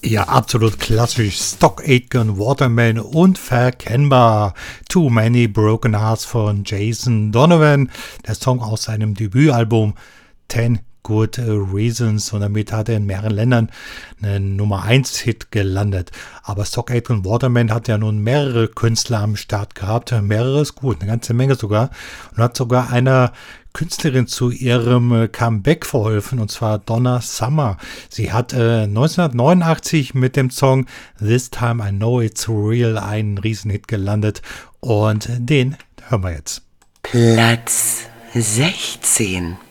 Ja, absolut klassisch. Stock Aitken, Waterman, unverkennbar. Too Many Broken Hearts von Jason Donovan. Der Song aus seinem Debütalbum 10 Good Reasons. Und damit hat er in mehreren Ländern einen Nummer 1 Hit gelandet. Aber Stock Aitken Waterman hat ja nun mehrere Künstler am Start gehabt. Mehrere ist gut, eine ganze Menge sogar. Und hat sogar einer Künstlerin zu ihrem Comeback verholfen, und zwar Donna Summer. Sie hat 1989 mit dem Song This Time I Know It's Real einen Riesenhit gelandet, und den hören wir jetzt. Platz 16.